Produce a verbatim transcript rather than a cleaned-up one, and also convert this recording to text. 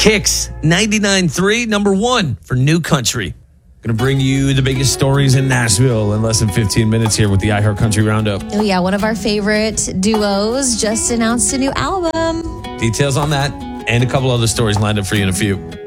Kicks ninety-nine point three, number one for New Country. Going to bring you the biggest stories in Nashville in less than fifteen minutes here with the iHeart Country Roundup. Oh, yeah. One of our favorite duos just announced a new album. Details on that and a couple other stories lined up for you in a few.